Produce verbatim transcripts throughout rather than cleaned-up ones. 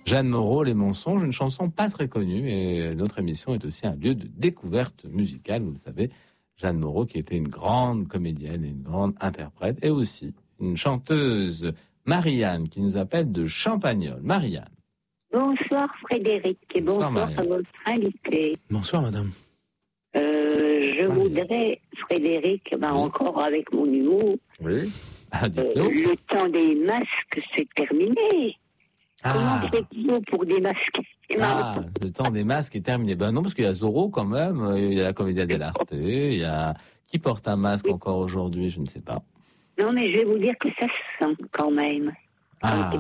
Jeanne Moreau, Les Mensonges, une chanson pas très connue, et notre émission est aussi un lieu de découverte musicale, vous le savez. Jeanne Moreau, qui était une grande comédienne et une grande interprète, et aussi une chanteuse, Marianne, qui nous appelle de Champagnole. Marianne. Bonsoir Frédéric, et bonsoir, bonsoir à votre invité. Bonsoir madame. Euh, je Marianne. voudrais, Frédéric, ben oui. encore avec mon humour, oui. ah, euh, le temps des masques, c'est terminé. Ah. Comment faites-vous pour démasquer Ah, le temps des masques est terminé. Ben non, parce qu'il y a Zorro quand même, il y a la Commedia dell'arte, il y a... Qui porte un masque oui. encore aujourd'hui, je ne sais pas. Non, mais je vais vous dire que ça se sent quand même. Ah.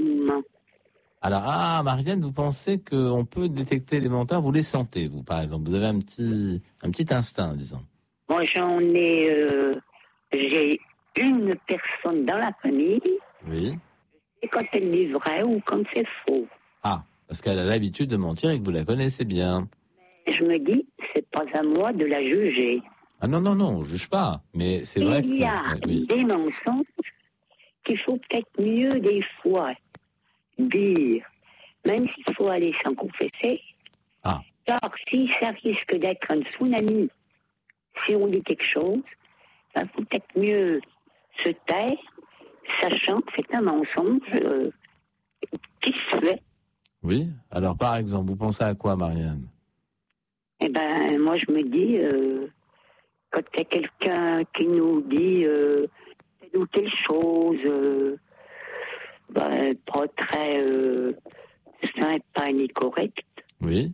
Alors, ah, Marianne, vous pensez qu'on peut détecter les menteurs? Vous les sentez, vous, par exemple? Vous avez un petit, un petit instinct, disons. Moi, j'en ai... Euh, j'ai une personne dans la famille. Oui. Et quand elle dit vrai ou quand c'est faux. Ah, parce qu'elle a l'habitude de mentir et que vous la connaissez bien. Je me dis, c'est pas à moi de la juger. Ah non, non, non, on ne juge pas. Mais c'est vrai qu'il y a que, oui. des mensonges qu'il faut peut-être mieux des fois dire, même s'il faut aller s'en confesser. Ah. Car si ça risque d'être un tsunami, si on dit quelque chose, il ben, faut peut-être mieux se taire, sachant que c'est un mensonge euh, qui se fait. Oui. Alors, par exemple, vous pensez à quoi, Marianne? Eh ben, moi, je me dis, euh, quand il y a quelqu'un qui nous dit euh, telle ou telle chose, euh, ben, pas très euh, sympa ni correct. Oui.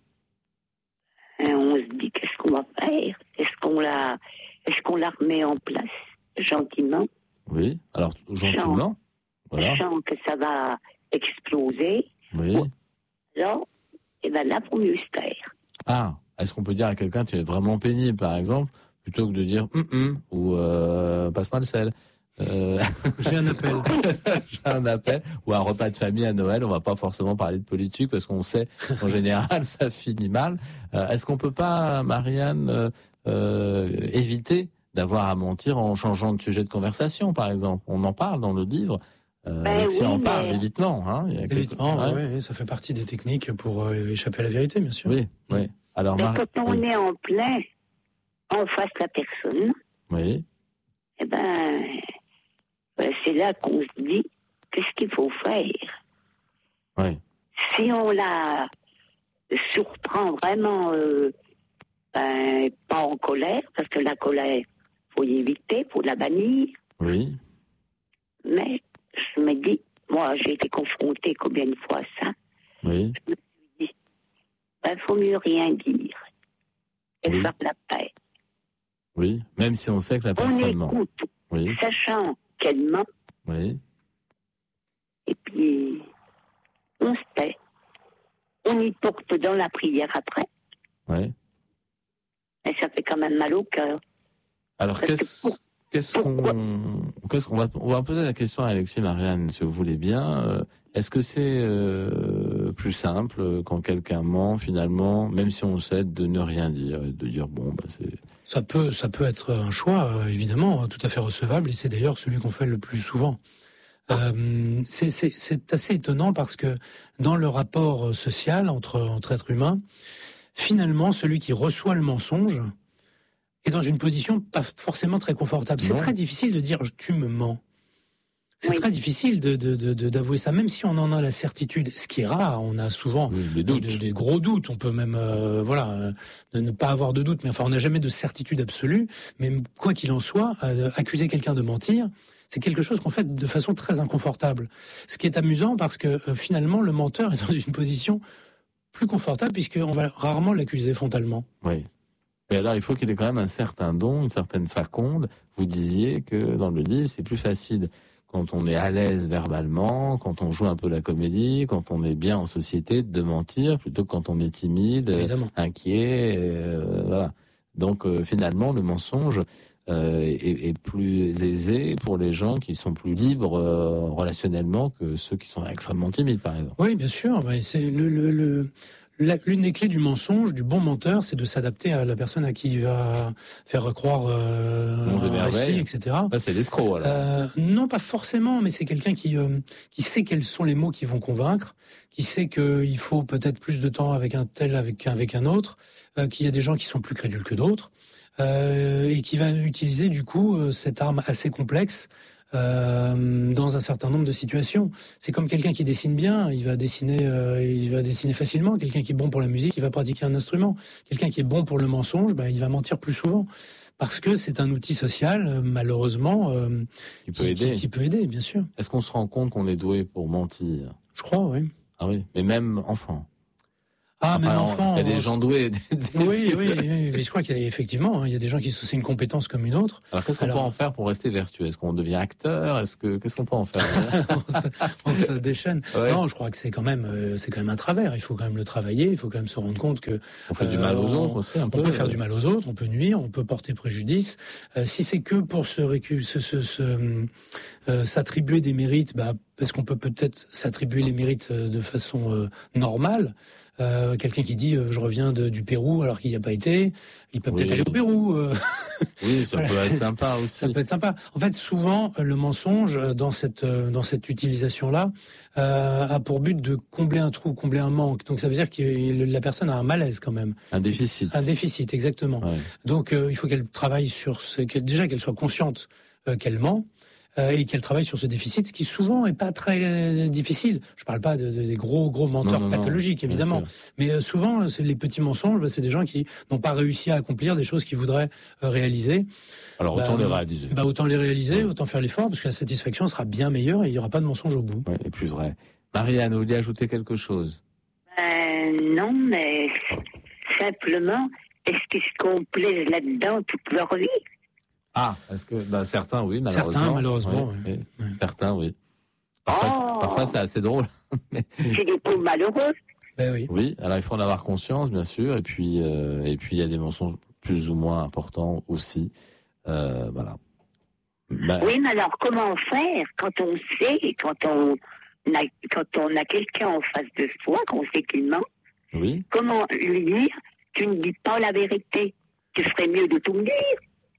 Et on se dit, qu'est-ce qu'on va faire? Est-ce qu'on la, est-ce qu'on la remet en place gentiment? Oui. Alors, gentiment. Voilà. Sachant que ça va exploser. Oui. Alors, et ben là, pour mieux se taire. Ah, est-ce qu'on peut dire à quelqu'un tu es vraiment pénible, par exemple, plutôt que de dire hum hum ou euh, passe-moi le sel. Euh... J'ai un appel. J'ai un appel ou un repas de famille à Noël. On va pas forcément parler de politique parce qu'on sait qu'en général ça finit mal. Euh, est-ce qu'on peut pas, Marianne, euh, euh, éviter d'avoir à mentir en changeant de sujet de conversation, par exemple? On en parle dans le livre. Euh, ben si oui, on parle mais... évitement, hein, il y a évitement, quelque... ouais. oui, ça fait partie des techniques pour euh, échapper à la vérité, bien sûr. Oui, mmh. oui. Alors, mais Mar... quand on oui. est en plein, en face de la personne, oui. eh ben, ben, c'est là qu'on se dit qu'est-ce qu'il faut faire. Oui. Si on la surprend vraiment, euh, ben, pas en colère, parce que la colère, faut y éviter, faut la bannir. Oui. Mais je me dis, moi, j'ai été confrontée combien de fois à ça. Oui. Je me suis dit, ben, faut mieux rien dire. Et oui. faire la paix. Oui, même si on sait que la personne ment. On écoute, oui. sachant qu'elle ment. Oui. Et puis, on se tait. On y porte dans la prière après. Oui. Mais ça fait quand même mal au cœur. Alors, qu'est-ce... Pour... Qu'est-ce qu'on, qu'est-ce qu'on va, on va poser la question à Alexis, Marianne, si vous voulez bien. Euh, est-ce que c'est euh, plus simple quand quelqu'un ment finalement, même si on sait de ne rien dire, et de dire bon, bah c'est. Ça peut, ça peut être un choix évidemment tout à fait recevable, et c'est d'ailleurs celui qu'on fait le plus souvent. Euh, c'est, c'est, c'est assez étonnant parce que dans le rapport social entre entre êtres humains, finalement, celui qui reçoit le mensonge est dans une position pas forcément très confortable. C'est non. très difficile de dire « tu me mens ». C'est oui. très difficile de, de, de, de, d'avouer ça, même si on en a la certitude, ce qui est rare. On a souvent oui, des, doutes. Des, des gros doutes. On peut même, euh, voilà, euh, de ne pas avoir de doute, mais enfin, on n'a jamais de certitude absolue. Mais quoi qu'il en soit, euh, accuser quelqu'un de mentir, c'est quelque chose qu'on fait de façon très inconfortable. Ce qui est amusant parce que euh, finalement, le menteur est dans une position plus confortable puisqu'on va rarement l'accuser frontalement. Oui. Et alors, il faut qu'il ait quand même un certain don, une certaine faconde. Vous disiez que dans le livre, c'est plus facile quand on est à l'aise verbalement, quand on joue un peu la comédie, quand on est bien en société, de mentir, plutôt que quand on est timide, Évidemment. inquiet, euh, voilà. Donc, euh, finalement, le mensonge euh, est, est plus aisé pour les gens qui sont plus libres euh, relationnellement que ceux qui sont extrêmement timides, par exemple. Oui, bien sûr. C'est le... le, le... la, l'une des clés du mensonge, du bon menteur, c'est de s'adapter à la personne à qui il va faire croire euh, un récit, et cetera. Là, c'est l'escroc, alors. Euh, non, pas forcément, mais c'est quelqu'un qui euh, qui sait quels sont les mots qui vont convaincre, qui sait qu'il faut peut-être plus de temps avec un tel, avec avec un autre, euh, qu'il y a des gens qui sont plus crédules que d'autres, euh, et qui va utiliser du coup euh, cette arme assez complexe. Euh, dans un certain nombre de situations. C'est comme quelqu'un qui dessine bien, il va dessiner, euh, il va dessiner facilement. Quelqu'un qui est bon pour la musique, il va pratiquer un instrument. Quelqu'un qui est bon pour le mensonge, ben, il va mentir plus souvent. Parce que c'est un outil social, euh, malheureusement, euh, qui, peut qui, aider. Qui, qui peut aider, bien sûr. Est-ce qu'on se rend compte qu'on est doué pour mentir ? Je crois, oui. Ah oui, mais même enfant. Ah, enfin, même enfant. Il y a des gens doués. Oui, oui, oui, mais je crois qu'il y a effectivement, il y a des gens qui sont, c'est une compétence comme une autre. Alors, qu'est-ce qu'on Alors... peut en faire pour rester vertueux ? Est-ce qu'on devient acteur ? Est-ce que, qu'est-ce qu'on peut en faire ? on, se, on se déchaîne. Ouais. Non, je crois que c'est quand même, euh, c'est quand même un travers. Il faut quand même le travailler. Il faut quand même se rendre compte que on fait euh, du mal aux autres aussi. Un on peu, peut faire euh... du mal aux autres, on peut nuire, on peut porter préjudice. Euh, si c'est que pour se, récu- se, se, se euh, s'attribuer des mérites, bah, parce qu'on peut peut-être s'attribuer les mérites de façon euh, normale. Euh, quelqu'un qui dit euh, je reviens de, du Pérou alors qu'il n'y a pas été, il peut oui. peut-être aller au Pérou. Euh. Oui, ça voilà, peut être sympa aussi. Ça peut être sympa. En fait, souvent, le mensonge dans cette dans cette utilisation-là euh, a pour but de combler un trou, combler un manque. Donc ça veut dire que la personne a un malaise quand même. Un déficit. Un déficit, exactement. Ouais. Donc euh, il faut qu'elle travaille sur ce, qu'elle, déjà qu'elle soit consciente euh, qu'elle ment. Euh, et qu'elle travaille sur ce déficit, ce qui souvent est pas très euh, difficile. Je parle pas de, de, des gros gros menteurs non, non, pathologiques, non, évidemment, mais euh, souvent c'est les petits mensonges, bah, c'est des gens qui n'ont pas réussi à accomplir des choses qu'ils voudraient euh, réaliser. Alors autant bah, les réaliser. Bah, autant les réaliser, ouais. autant faire l'effort, parce que la satisfaction sera bien meilleure et il y aura pas de mensonge au bout. Ouais, et plus vrai. Marianne, vous voulez ajouter quelque chose ? euh, Non, mais simplement, est-ce qu'ils se complaisent là-dedans toute leur vie ? Ah, est-ce que bah, certains oui, malheureusement. Certains malheureusement. Oui, oui. Oui. Oui. Certains oui. Parfois, oh c'est, parfois c'est assez drôle. Mais... C'est des pauvres malheureux. Ben oui. Oui, alors il faut en avoir conscience bien sûr, et puis euh, et puis il y a des mensonges plus ou moins importants aussi, euh, voilà. Ben... Oui, mais alors comment faire quand on sait, quand on a, quand on a quelqu'un en face de soi, qu'on sait qu'il ment. Oui. Comment lui dire tu ne dis pas la vérité, tu ferais mieux de tout me dire.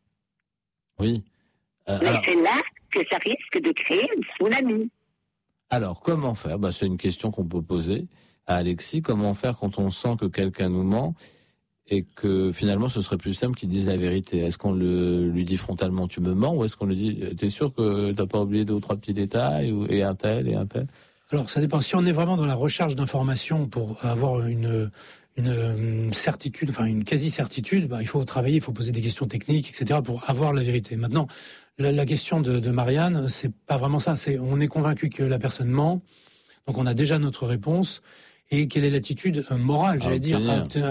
Oui. Euh, Mais alors, c'est là que ça risque de créer une tsunami. Alors, comment faire ? Ben, c'est une question qu'on peut poser à Alexis. Comment faire quand on sent que quelqu'un nous ment et que finalement ce serait plus simple qu'il dise la vérité ? Est-ce qu'on le, lui dit frontalement tu me mens, ou est-ce qu'on lui dit t'es sûr que t'as pas oublié deux ou trois petits détails, ou, et un tel et un tel ? Alors, ça dépend. Si on est vraiment dans la recherche d'informations pour avoir une... une certitude, enfin une quasi-certitude, bah, il faut travailler, il faut poser des questions techniques, et cetera pour avoir la vérité. Maintenant, la, la question de, de Marianne, c'est pas vraiment ça. C'est on est convaincu que la personne ment, donc on a déjà notre réponse. Et quelle est l'attitude morale, j'allais dire,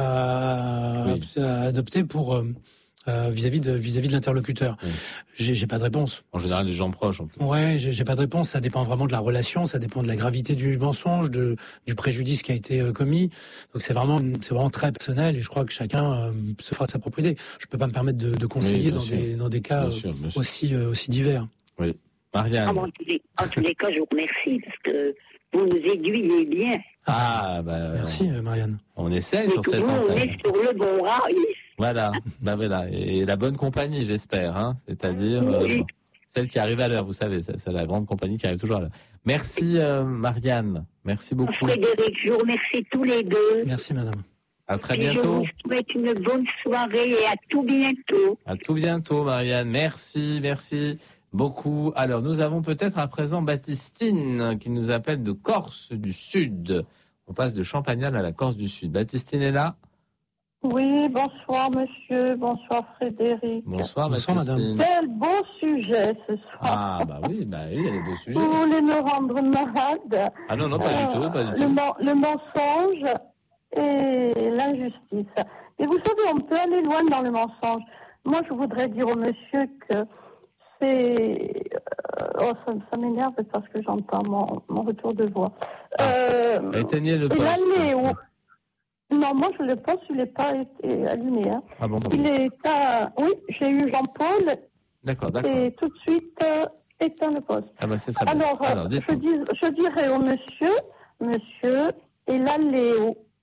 à, à, oui. à adopter pour euh, euh, vis-à-vis de vis-à-vis de l'interlocuteur. Oui. J'ai, j'ai pas de réponse. En général, les gens proches. En plus. Ouais, j'ai, j'ai pas de réponse. Ça dépend vraiment de la relation, ça dépend de la gravité du mensonge, de du préjudice qui a été euh, commis. Donc c'est vraiment, c'est vraiment très personnel, et je crois que chacun euh, se fera sa propre idée. Je peux pas me permettre de, de conseiller oui, dans sûr. des dans des cas bien sûr, bien sûr. aussi euh, aussi divers. Oui, Marianne. Ah, bon, en, tous les, en tous les cas, je vous remercie parce que vous nous aiguillez bien. Ah, bah, merci Marianne. On essaie sur cette antenne. On est sur le bon rail. Voilà, bah voilà, et la bonne compagnie, j'espère, hein, c'est-à-dire oui. euh, celle qui arrive à l'heure, vous savez, c'est, c'est la grande compagnie qui arrive toujours à l'heure. Merci euh, Marianne, merci beaucoup. Frédéric, je vous remercie tous les deux. Merci madame. À très et bientôt. Je vous souhaite une bonne soirée et à tout bientôt. À tout bientôt Marianne, merci, merci beaucoup. Alors nous avons peut-être à présent Baptistine qui nous appelle de Corse du Sud. On passe de Champagnat à la Corse du Sud. Baptistine est là ? Oui, bonsoir monsieur, bonsoir Frédéric. Bonsoir, bonsoir madame. Quel beau sujet ce soir. Ah bah oui, bah oui, il y a des beaux sujets. Vous voulez me rendre malade. Ah non, non, pas euh, du tout, pas du le, tout. Mo- le mensonge et l'injustice. Et vous savez, on peut aller loin dans le mensonge. Moi, je voudrais dire au monsieur que c'est... Oh, ça, ça m'énerve parce que j'entends mon, mon retour de voix. Ah, euh, éteignez le poste. L'aller où... Non, moi, je le poste, il n'est pas été allumé. Hein. Ah bon, bon. Il est à... Oui, j'ai eu Jean-Paul. D'accord, d'accord. Et tout de suite, euh, éteint le poste. Ah bah c'est très bien. Alors, Alors je, dis, je dirais au monsieur, monsieur, et là, Léo.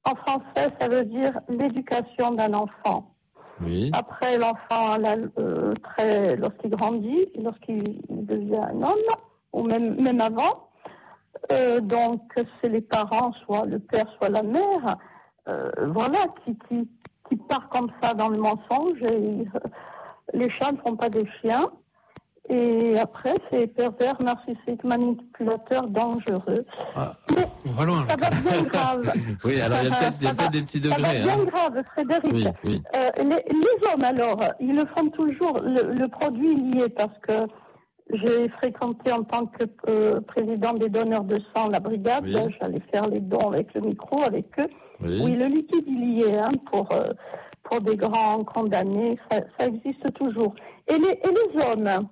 En français, ça veut dire l'éducation d'un enfant. Oui. Après, l'enfant, là, euh, très, lorsqu'il grandit, lorsqu'il devient un homme, ou même, même avant, euh, donc c'est les parents, soit le père, soit la mère, euh, voilà, qui, qui, qui part comme ça dans le mensonge. Et, euh, les chats ne font pas des chiens. Et après, c'est pervers, narcissique, manipulateur, dangereux. Ah, Mais on va loin, ça va bien grave. oui, alors il y a peut-être, il y a peut-être des petits degrés. Ça va bien hein. grave, Frédéric. Oui, oui. Euh, les, les hommes, alors, ils le font toujours. Le, le produit y est parce que j'ai fréquenté en tant que euh, président des donneurs de sang la brigade. Oui. J'allais faire les dons avec le micro, avec eux. Oui. Oui, le liquide, il y est hein, pour, euh, pour des grands condamnés. Ça, ça existe toujours. Et les, et les hommes,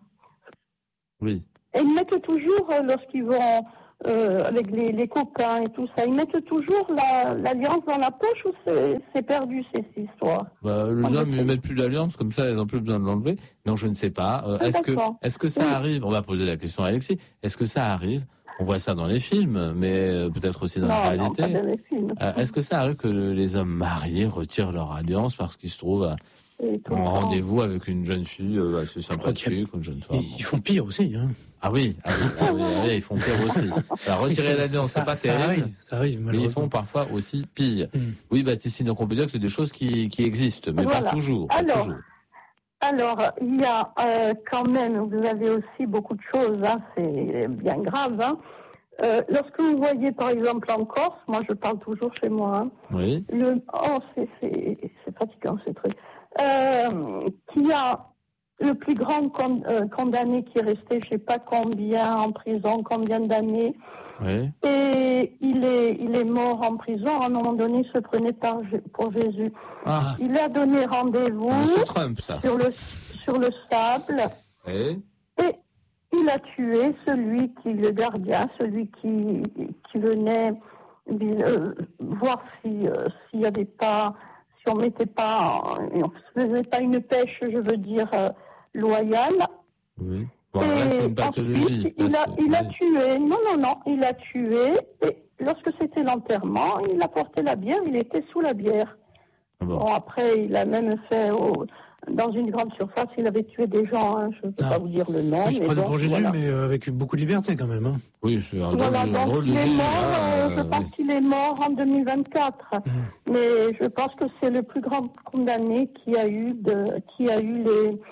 Oui. et ils mettent toujours, euh, lorsqu'ils vont euh, avec les, les copains et tout ça, ils mettent toujours la, l'alliance dans la poche ou c'est, c'est perdu, ces histoires? Bah, les On hommes le ne sait. mettent plus d'alliance, comme ça, ils n'ont plus besoin de l'enlever. Non, je ne sais pas. Euh, Ah, est-ce que, d'accord. est-ce que ça Oui. arrive? On va poser la question à Alexis. Est-ce que ça arrive? On voit ça dans les films, mais euh, peut-être aussi dans Non, la non, réalité. pas dans les films. Euh, est-ce que ça arrive que le- les hommes mariés retirent leur alliance parce qu'ils se trouvent à- Et tout le en temps. rendez-vous avec une jeune fille euh, assez crois qu'il y a- sympathique, une jeune femme? Ils, ils font pire aussi. Hein. Ah oui, ah oui, ah oui, ah oui, ils font pire aussi. Alors, retirer Oui, ça- l'alliance, ça- c'est pas ça terrible, arrive, ça arrive, mais ils malheureusement. font parfois aussi pire. Mm. Oui, Baptiste, donc on peut dire que c'est des choses qui, qui existent, mais Voilà. pas toujours. Pas Alors, toujours. Alors, il y a euh, quand même, vous avez aussi beaucoup de choses, hein, c'est bien grave. Hein. Euh, lorsque vous voyez, par exemple, en Corse, moi je parle toujours chez moi, hein, Oui, le, oh, c'est, c'est, c'est fatigant ces trucs, euh, qui a le plus grand con, euh, condamné qui est resté, je sais pas combien, en prison, combien d'années, oui. et il est, il est mort en prison, à un moment donné, il se prenait par, pour Jésus. Ah, Il a donné rendez-vous Monsieur Trump, ça. sur le, sur le sable, Oui, et il a tué celui qui, le gardien, celui qui, qui venait euh, voir si, euh, s'il y avait pas, si on mettait pas, on faisait pas une pêche, je veux dire, euh, loyale. oui. Bon, là, c'est une Et pathologie. ensuite, il a, parce que- il a oui. tué, non, non, non, il a tué, et lorsque c'était l'enterrement, il a porté la bière, il était sous la bière. Bon. Bon, après, il a même fait, au, dans une grande surface, il avait tué des gens, hein, je ne peux Ah. pas vous dire le nom. Ils se mais prenaient bon, pour Jésus, voilà. mais euh, avec beaucoup de liberté quand même. Hein. Oui, c'est un Voilà, drôle, un donc drôle de il est vie, mort, là, euh, je euh, pense oui. qu'il est mort en deux mille vingt-quatre. Mm. Mais je pense que c'est le plus grand condamné qui a eu, de, qui a eu les,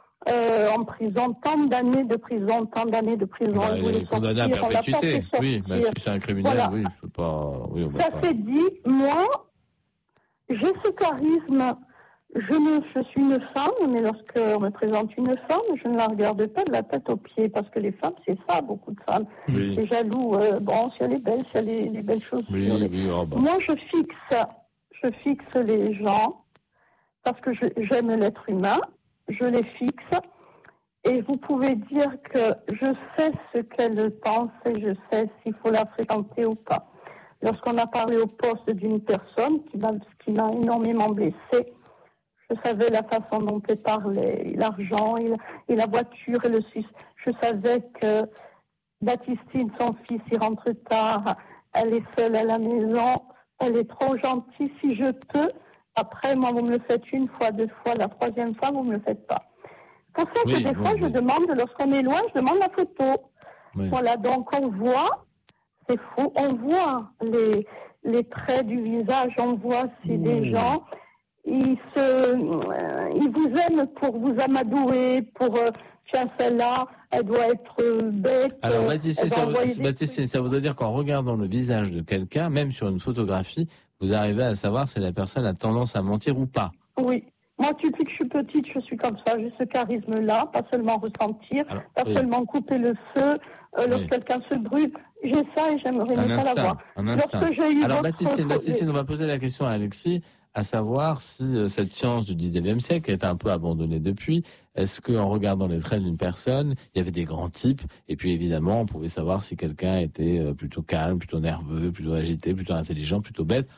euh, en prison, tant d'années de prison, tant d'années de prison. Bah, Il il voulait est condamné à sortir, on l'a pas perpétuité. fait Oui, mais sortir. si c'est un criminel, Voilà. oui, c'est pas. Oui, on va Ça pas. s'est dit, moi, j'ai ce charisme. Je, ne, je suis une femme, mais lorsqu'on me présente une femme, je ne la regarde pas de la tête aux pieds, parce que les femmes, c'est ça, beaucoup de femmes. Oui. C'est jaloux. Euh, bon, si elle est belle, si elle a les, les belles choses. Oui, sur les- oui, oh, bah. Moi, je fixe, je fixe les gens, parce que je, j'aime l'être humain, je les fixe, et vous pouvez dire que je sais ce qu'elle pense et je sais s'il faut la fréquenter ou pas. Lorsqu'on a parlé au poste d'une personne qui m'a, qui m'a énormément blessée, je savais la façon dont elle parlait, l'argent et la, et la voiture et le sus. Je savais que Baptistine, son fils, il rentre tard, elle est seule à la maison, elle est trop gentille. Si je peux, après, moi, vous me le faites une fois, deux fois, la troisième fois, vous me le faites pas. Pour ça que Oui, des oui, fois, oui. je demande, lorsqu'on est loin, je demande la photo. Oui. Voilà, donc on voit, c'est fou, on voit les, les traits du visage, on voit si Mmh. des gens, ils, se, euh, ils vous aiment pour vous amadouer, pour, euh, tiens, celle-là, elle doit être euh, bête. Alors, euh, Baptiste, elle va ça, envoyer des Baptiste, trucs. ça voudrait dire qu'en regardant le visage de quelqu'un, même sur une photographie, vous arrivez à savoir si la personne a tendance à mentir ou pas. Oui. Moi, depuis que je suis petite, je suis comme ça. J'ai ce charisme-là, pas seulement ressentir, Alors, pas oui. seulement couper le feu, euh, lorsque Oui. quelqu'un se brûle. J'ai ça et j'aimerais Un ne pas instinct, l'avoir. un instinct. Lorsque j'ai eu Alors, votre- Baptiste, Baptiste, on va poser la question à Alexis, à savoir si euh, cette science du dix-neuvième siècle, qui est un peu abandonnée depuis, est-ce qu'en regardant les traits d'une personne, il y avait des grands types, et puis évidemment, on pouvait savoir si quelqu'un était euh, plutôt calme, plutôt nerveux, plutôt agité, plutôt intelligent, plutôt bête,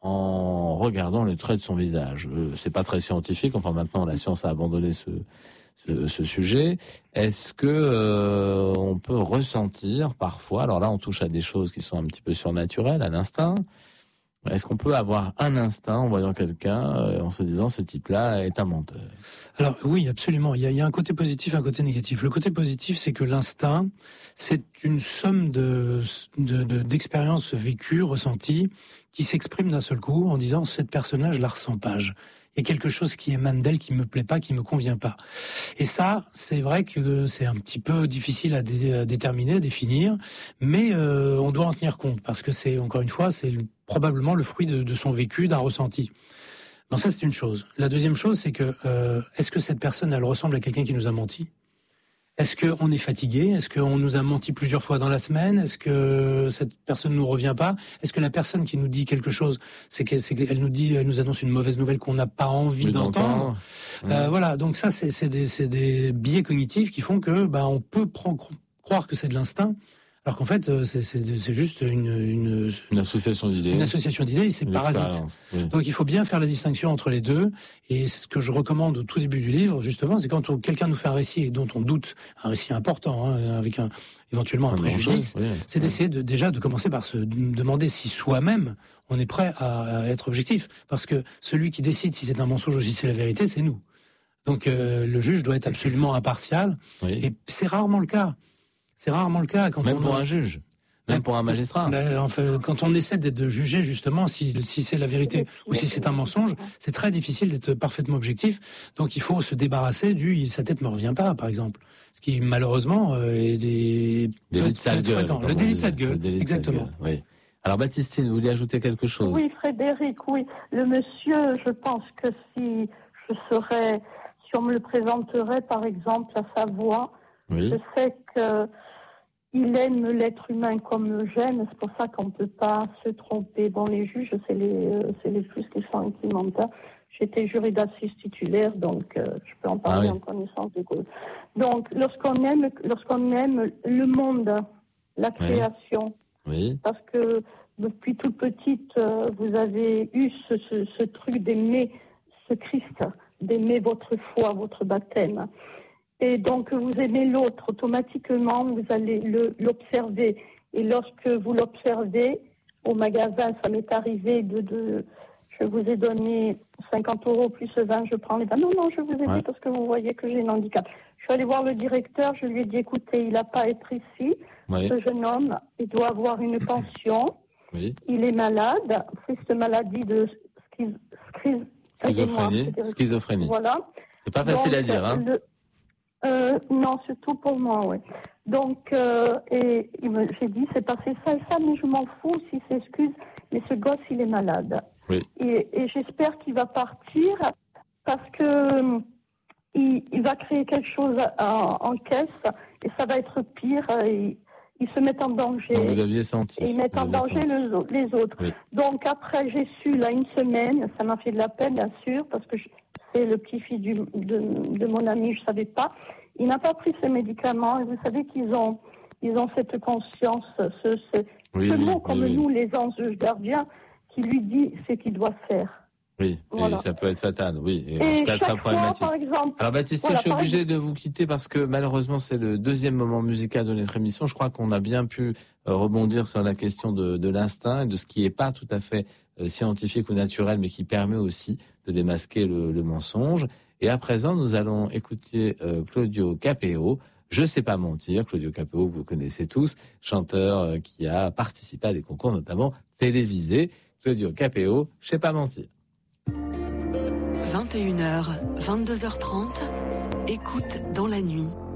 en regardant les traits de son visage. Euh, c'est pas très scientifique, enfin maintenant la science a abandonné ce, ce, ce sujet. Est-ce que euh, on peut ressentir parfois, alors là on touche à des choses qui sont un petit peu surnaturelles, à l'instinct, Est-ce qu'on peut avoir un instinct en voyant quelqu'un, euh, en se disant ce type-là est un menteur? Alors oui, absolument. Il y, a, il y a un côté positif, un côté négatif. Le côté positif, c'est que l'instinct, c'est une somme de, de, de d'expériences vécues, ressenties, qui s'expriment d'un seul coup en disant cette personne-là, je la ressens pas. Je, il y a quelque chose qui émane d'elle qui me plaît pas, qui me convient pas. Et ça, c'est vrai que c'est un petit peu difficile à, dé, à déterminer, à définir, mais euh, on doit en tenir compte parce que c'est, encore une fois, c'est probablement le fruit de, de son vécu, d'un ressenti. Non, ça c'est une chose. La deuxième chose, c'est que euh, est-ce que cette personne, elle ressemble à quelqu'un qui nous a menti? Est-ce qu'on est fatigué? Est-ce qu'on nous a menti plusieurs fois dans la semaine? Est-ce que cette personne nous revient pas? Est-ce que la personne qui nous dit quelque chose, c'est qu'elle, c'est qu'elle nous dit, elle nous annonce une mauvaise nouvelle qu'on n'a pas envie oui, d'entendre? Ouais. Euh, voilà. Donc ça, c'est, c'est, des, c'est des biais cognitifs qui font que, bah, on peut prendre, croire que c'est de l'instinct. Alors qu'en fait, c'est, c'est, c'est juste une, une, une association d'idées. Une association d'idées, c'est parasite. Oui. Donc il faut bien faire la distinction entre les deux. Et ce que je recommande au tout début du livre, justement, c'est quand on, quelqu'un nous fait un récit dont on doute, un récit important, hein, avec un, éventuellement un, un préjudice, oui, c'est oui. d'essayer de, déjà de commencer par se demander si soi-même on est prêt à, à être objectif. Parce que celui qui décide si c'est un mensonge ou si c'est la vérité, c'est nous. Donc euh, le juge doit être absolument impartial. Oui. Et c'est rarement le cas. C'est rarement le cas quand même on pour a... un juge, même pour un magistrat. Mais enfin, quand on essaie d'être jugé justement si si c'est la vérité ou si c'est un mensonge, c'est très difficile d'être parfaitement objectif. Donc il faut se débarrasser du sa tête me revient pas, par exemple, ce qui malheureusement euh, est des délit de sale gueule. Le délit de sale gueule, exactement. Oui. Alors Baptistine, vous vouliez ajouter quelque chose? Oui, Frédéric, oui. Le monsieur, je pense que si je serais, si on me le présenterait par exemple à sa voix, oui. je sais que il aime l'être humain comme j'aime, c'est pour ça qu'on ne peut pas se tromper. Bon, les juges, c'est les, c'est les juges qui sont intimenteurs. J'étais jury d'assises titulaire, donc euh, je peux en parler ah oui. en connaissance de cause. Donc, lorsqu'on aime, lorsqu'on aime le monde, la création, oui. Oui. parce que depuis toute petite, euh, vous avez eu ce, ce, ce truc d'aimer ce Christ, d'aimer votre foi, votre baptême. Et donc, vous aimez l'autre, automatiquement, vous allez le, l'observer. Et lorsque vous l'observez, au magasin, ça m'est arrivé de, de je vous ai donné cinquante euros plus vingt, je prends les vingt. Non, non, je vous ai ouais. dit parce que vous voyez que j'ai un handicap. Je suis allée voir le directeur, je lui ai dit, écoutez, il n'a pas à être ici. Oui. Ce jeune homme, il doit avoir une pension. Oui. Il est malade, triste maladie de schiz... Schiz... schizophrénie. Schizophrénie. Voilà. C'est pas facile donc, à dire, hein. Le... Euh, non, surtout pour moi, oui. Donc, euh, et il me, j'ai dit, c'est passé ça et ça, mais je m'en fous s'il s'excuse, mais ce gosse, il est malade. Oui. Et, et j'espère qu'il va partir parce que il, il va créer quelque chose en, en caisse et ça va être pire. Et, ils se mettent en danger. Donc vous aviez senti. Et ils mettent en danger le, les autres. Oui. Donc après, j'ai su, là, une semaine, ça m'a fait de la peine, bien sûr, parce que je, c'est le petit-fils du, de, de mon ami, je ne savais pas. Il n'a pas pris ses médicaments. Et vous savez qu'ils ont, ils ont cette conscience, ce, ce, oui, ce oui, mot oui, comme oui. nous, les anges gardiens, qui lui dit ce qu'il doit faire. Oui, voilà. Et ça peut être fatal, oui. Et, et chaque très problématique. Fois, par exemple, alors Baptiste, voilà, je suis obligé exemple... de vous quitter parce que malheureusement c'est le deuxième moment musical de notre émission. Je crois qu'on a bien pu euh, rebondir sur la question de, de l'instinct et de ce qui n'est pas tout à fait euh, scientifique ou naturel, mais qui permet aussi de démasquer le, le mensonge. Et à présent, nous allons écouter euh, Claudio Capéo. Je sais pas mentir, Claudio Capéo, vous connaissez tous, chanteur euh, qui a participé à des concours notamment télévisés. Claudio Capéo, je sais pas mentir. vingt et une heures, vingt-deux heures trente, écoute dans la nuit.